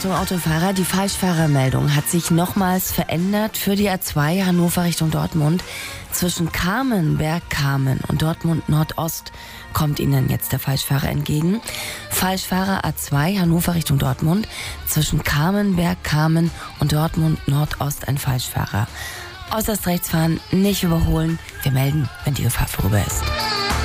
Achtung Autofahrer, die Falschfahrermeldung hat sich nochmals verändert für die A2 Hannover Richtung Dortmund. Zwischen Kamenberg-Kamen und Dortmund Nordost kommt Ihnen jetzt der Falschfahrer entgegen. Falschfahrer A2 Hannover Richtung Dortmund. Zwischen Kamenberg-Kamen und Dortmund Nordost ein Falschfahrer. Äußerst rechts fahren, nicht überholen. Wir melden, wenn die Gefahr vorüber ist.